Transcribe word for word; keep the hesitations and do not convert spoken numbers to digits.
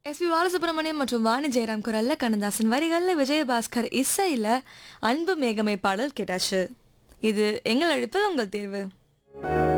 S B Balasubramaniam மற்றும் வாணி ஜெயராம் குரல்ல கண்ணதாசன் வரிகள்ல விஜயபாஸ்கர் இசையில அன்பு மேகமை பாடல் கேட்டாச்சு. இது எங்கள் அழைப்பு உங்கள் தேர்வு.